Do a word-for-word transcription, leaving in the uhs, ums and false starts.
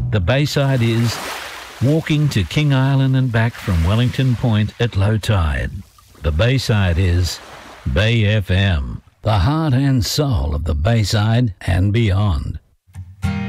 The Bayside is walking to King Island and back from Wellington Point at low tide. The Bayside is Bay F M, the heart and soul of the Bayside and beyond.